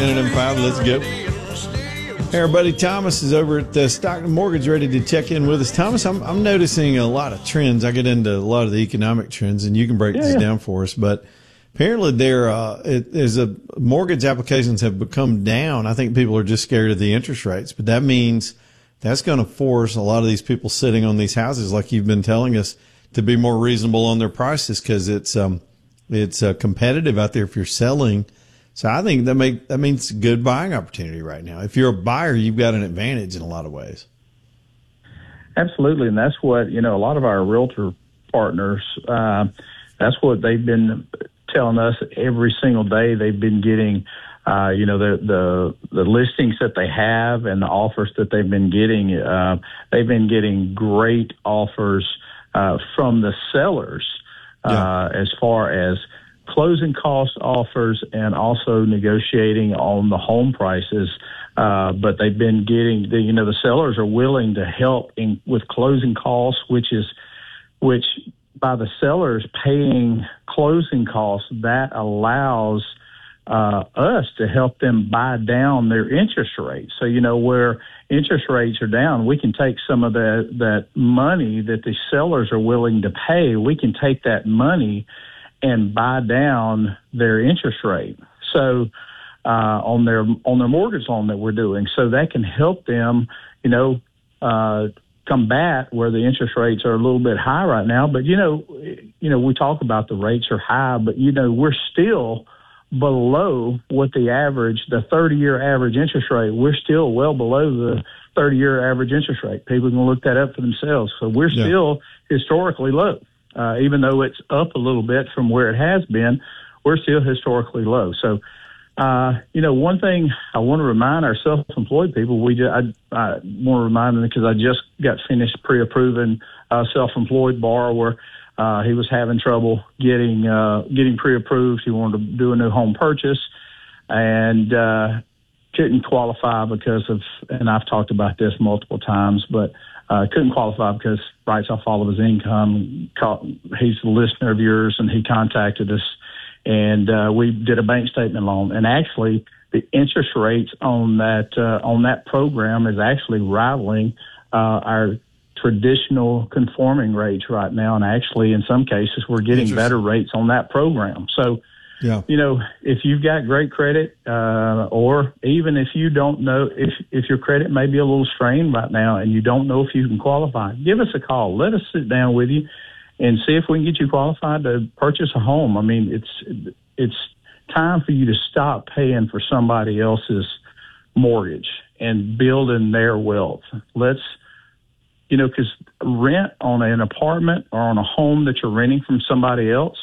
minute and 5. Let's go. Hey, everybody. Thomas is over at Stockton Mortgage, ready to check in with us. Thomas, I'm noticing a lot of trends. I get into a lot of the economic trends, and you can break this down for us. But apparently, mortgage applications have become down. I think people are just scared of the interest rates, but that means that's going to force a lot of these people sitting on these houses, like you've been telling us, to be more reasonable on their prices because it's competitive out there if you're selling. So I think that means good buying opportunity right now. If you're a buyer, you've got an advantage in a lot of ways. Absolutely, and that's what a lot of our realtor partners. That's what they've been telling us every single day. They've been getting, the listings that they have and the offers that they've been getting. They've been getting great offers from the sellers as far as closing cost offers and also negotiating on the home prices. But they've been getting the sellers are willing to help with closing costs, which by the sellers paying closing costs, that allows us to help them buy down their interest rate. So, where interest rates are down, we can take some of that money that the sellers are willing to pay. We can take that money and buy down their interest rate. So, on their mortgage loan that we're doing, so that can help them, combat where the interest rates are a little bit high right now. But we talk about the rates are high, but we're still below what the 30-year average interest rate. We're still well below the 30-year average interest rate. People can look that up for themselves. So we're still historically low. Even though it's up a little bit from where it has been, we're still historically low. So, one thing I want to remind our self-employed people, I want to remind them because I just got finished pre-approving a self-employed borrower. He was having trouble getting pre-approved. He wanted to do a new home purchase and couldn't qualify because of, and I've talked about this multiple times, but couldn't qualify because writes off all of his income. He's a listener of yours, and he contacted us, and we did a bank statement loan. And actually, the interest rates on that program is actually rivaling our traditional conforming rates right now. And actually, in some cases, we're getting better rates on that program. So, if you've got great credit, or even if you don't know, if your credit may be a little strained right now and you don't know if you can qualify, give us a call. Let us sit down with you and see if we can get you qualified to purchase a home. I mean, it's time for you to stop paying for somebody else's mortgage and building their wealth. Let's, because rent on an apartment or on a home that you're renting from somebody else,